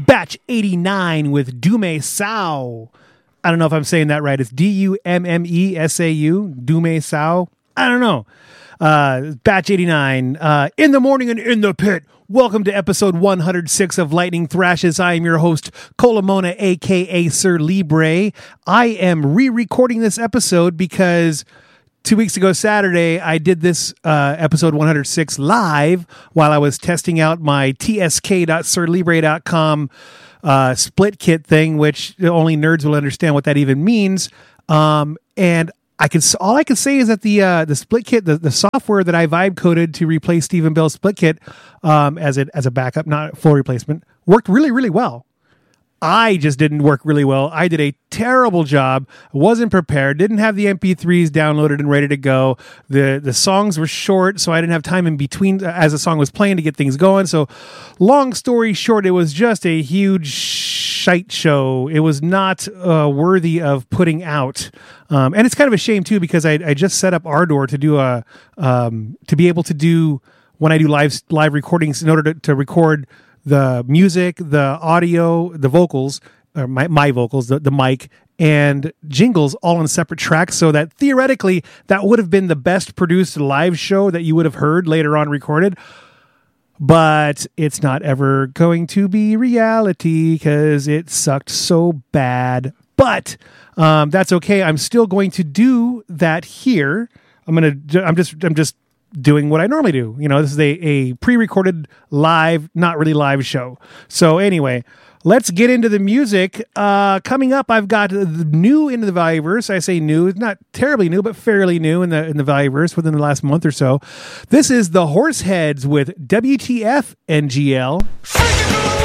Batch 89 with Dume Sao. I don't know if I'm saying that right. It's Dummesau. Dume Sao. I don't know. Batch 89. In the morning and in the pit. Welcome to episode 106 of Lightning Thrashes. I am your host, Colamona, a.k.a. Sir Libre. I am re-recording this episode because 2 weeks ago Saturday, I did this episode 106 live while I was testing out my tsk.sirlibre.com split kit thing, which only nerds will understand what that even means. And all I can say is that the split kit, the software that I vibe coded to replace Stephen Bell's split kit as a backup, not full replacement, worked really, really well. I just didn't work really well. I did a terrible job. Wasn't prepared. Didn't have the MP3s downloaded and ready to go. The songs were short, so I didn't have time in between as the song was playing to get things going. So long story short, it was just a huge shite show. It was not worthy of putting out. And it's kind of a shame too, because I just set up Ardor to do to be able to do when I do live recordings in order to record the music, the audio, the vocals, or my vocals, the mic, and jingles all on separate tracks, so that theoretically that would have been the best produced live show that you would have heard later on recorded. But it's not ever going to be reality because it sucked so bad. But that's okay. I'm still going to do that here. I'm just doing what I normally do. You know, this is a pre-recorded live, not really live show. So anyway, let's get into the music. Coming up, I've got new into the Valueverse. I say new, it's not terribly new, but fairly new in the Valueverse within the last month or so. This is the Horseheads with WTF NGL.